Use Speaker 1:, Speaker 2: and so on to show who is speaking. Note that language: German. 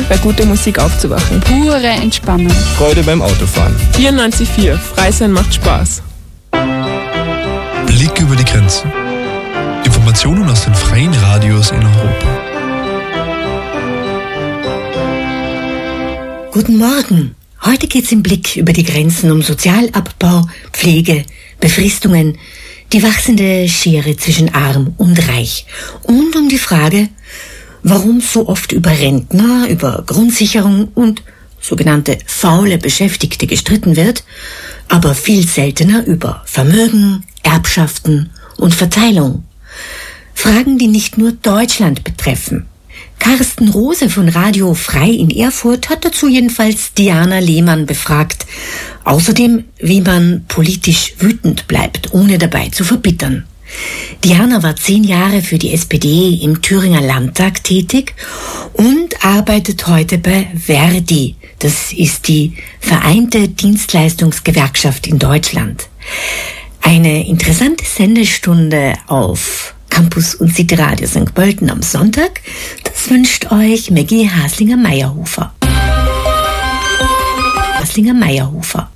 Speaker 1: bei guter Musik aufzuwachen.
Speaker 2: Pure Entspannung.
Speaker 3: Freude beim Autofahren.
Speaker 1: 94,4. Freisein macht Spaß.
Speaker 4: Blick über die Grenzen. Informationen aus den freien Radios in Europa.
Speaker 5: Guten Morgen. Heute geht's im Blick über die Grenzen um Sozialabbau, Pflege, Befristungen, die wachsende Schere zwischen Arm und Reich und um die Frage, warum so oft über Rentner, über Grundsicherung und sogenannte faule Beschäftigte gestritten wird, aber viel seltener über Vermögen, Erbschaften und Verteilung. Fragen, die nicht nur Deutschland betreffen. Carsten Rose von Radio Frei in Erfurt hat dazu jedenfalls Diana Lehmann befragt. Außerdem, wie man politisch wütend bleibt, ohne dabei zu verbittern. Diana war 10 Jahre für die SPD im Thüringer Landtag tätig und arbeitet heute bei Verdi. Das ist die Vereinte Dienstleistungsgewerkschaft in Deutschland. Eine interessante Sendestunde auf Campus und City Radio St. Pölten am Sonntag. Das wünscht euch Maggie Haslinger-Meyerhofer.